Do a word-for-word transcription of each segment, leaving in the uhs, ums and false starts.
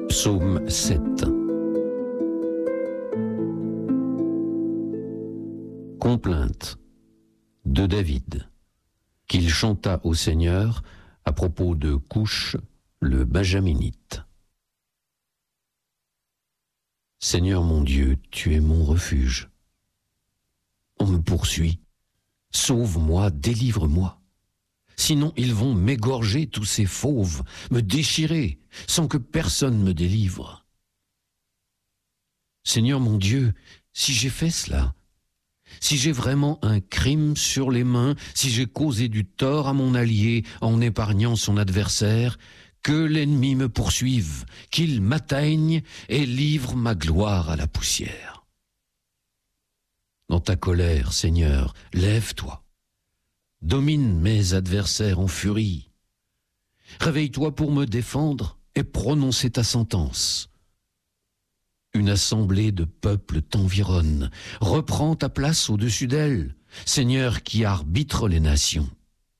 Psaume sept. Complainte de David, qu'il chanta au Seigneur à propos de Couche, le Benjaminite. Seigneur mon Dieu, tu es mon refuge. On me poursuit. Sauve-moi, délivre-moi. Sinon ils vont m'égorger tous ces fauves, me déchirer, sans que personne me délivre. Seigneur mon Dieu, si j'ai fait cela, si j'ai vraiment un crime sur les mains, si j'ai causé du tort à mon allié en épargnant son adversaire, que l'ennemi me poursuive, qu'il m'atteigne et livre ma gloire à la poussière. Dans ta colère, Seigneur, lève-toi. Domine mes adversaires en furie. Réveille-toi pour me défendre et prononcer ta sentence. Une assemblée de peuples t'environne. Reprends ta place au-dessus d'elle, Seigneur qui arbitre les nations.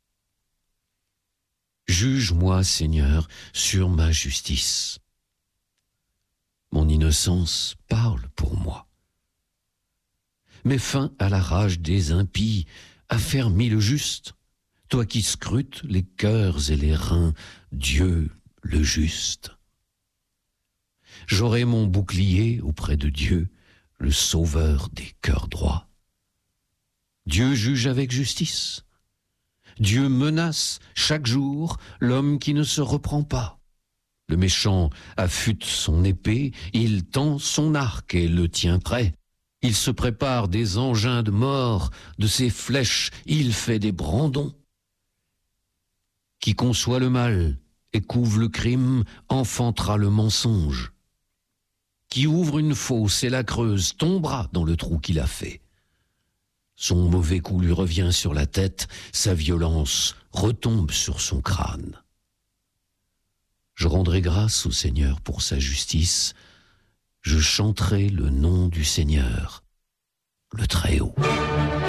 Juge-moi, Seigneur, sur ma justice. Mon innocence parle pour moi. Mets fin à la rage des impies, affermis le juste, toi qui scrutes les cœurs et les reins, Dieu le juste. J'aurai mon bouclier auprès de Dieu, le sauveur des cœurs droits. Dieu juge avec justice. Dieu menace chaque jour l'homme qui ne se reprend pas. Le méchant affûte son épée, il tend son arc et le tient prêt. Il se prépare des engins de mort, de ses flèches il fait des brandons. Qui conçoit le mal et couve le crime enfantera le mensonge. Qui ouvre une fosse et la creuse tombera dans le trou qu'il a fait. Son mauvais coup lui revient sur la tête, sa violence retombe sur son crâne. Je rendrai grâce au Seigneur pour sa justice. Je chanterai le nom du Seigneur, le Très-Haut.